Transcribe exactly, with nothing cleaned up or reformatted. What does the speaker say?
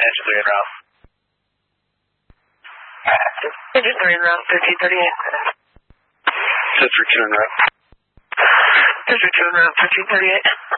Digit three en route. Digit three en route, thirteen thirty-eight. Digit two en route. Digit two en route, thirteen thirty-eight.